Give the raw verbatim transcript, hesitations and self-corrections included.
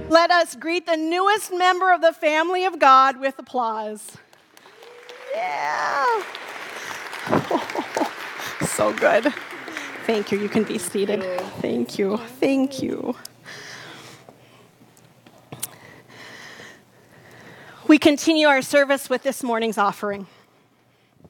Let us greet the newest member of the family of God with applause. Yeah. So good. Thank you. You can be seated. Thank you. Thank you. We continue our service with this morning's offering.